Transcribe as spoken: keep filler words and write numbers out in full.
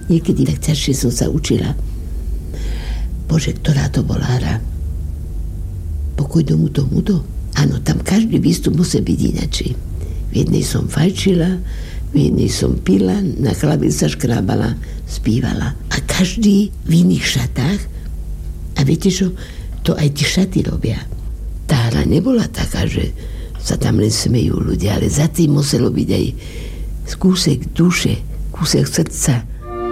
Niekedy tak ťažšie som sa učila. Bože, ktorá to bola hra? Pokoj domu tomuto? Áno, tam každý výstup musí byť inačí. V jednej som fajčila, v jednej som pila, na klavír sa škrábala, spívala. A každý v iných šatách. A viete čo? To aj tie šaty robia. Tá hra nebola taká, že sa tam len smejú ľudia, ale za tým muselo byť aj kúsek duše, kúsek srdca,